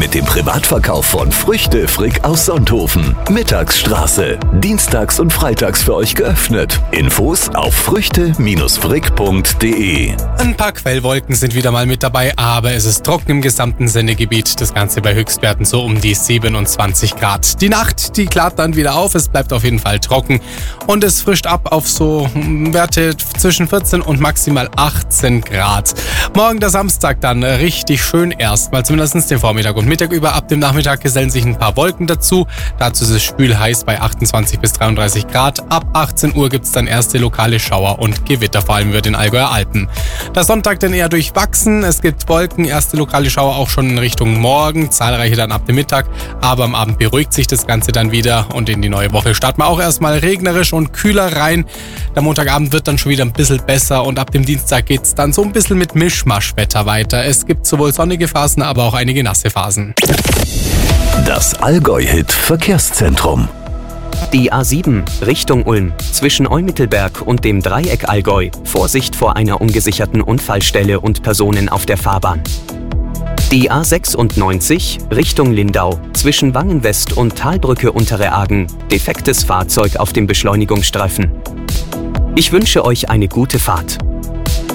Mit dem Privatverkauf von Früchte Frick aus Sonthofen. Mittagsstraße. Dienstags und freitags für euch geöffnet. Infos auf früchte-frick.de. Ein paar Quellwolken sind wieder mal mit dabei, aber es ist trocken im gesamten Sendegebiet. Das Ganze bei Höchstwerten so um die 27 Grad. Die Nacht, die klart dann wieder auf. Es bleibt auf jeden Fall trocken und es frischt ab auf so Werte zwischen 14 und maximal 18 Grad. Morgen der Samstag dann richtig schön erstmal, zumindest den Vormittag und Mittag über. Ab dem Nachmittag gesellen sich ein paar Wolken dazu. Dazu ist es schwül heiß bei 28 bis 33 Grad. Ab 18 Uhr gibt es dann erste lokale Schauer und Gewitter, vor allem über den Allgäuer Alpen. Der Sonntag dann eher durchwachsen. Es gibt Wolken, erste lokale Schauer auch schon in Richtung Morgen, zahlreiche dann ab dem Mittag. Aber am Abend beruhigt sich das Ganze dann wieder und in die neue Woche starten wir auch erstmal regnerisch und kühler rein. Der Montagabend wird dann schon wieder ein bisschen besser und ab dem Dienstag geht es dann so ein bisschen mit Mischmaschwetter weiter. Es gibt sowohl sonnige Phasen, aber auch einige nasse Phasen. Das Allgäu-Hit Verkehrszentrum. Die A7 Richtung Ulm zwischen Eumittelberg und dem Dreieck Allgäu. Vorsicht vor einer ungesicherten Unfallstelle und Personen auf der Fahrbahn. Die A96 Richtung Lindau zwischen Wangen-West und Talbrücke Untere Agen. Defektes Fahrzeug auf dem Beschleunigungsstreifen. Ich wünsche euch eine gute Fahrt.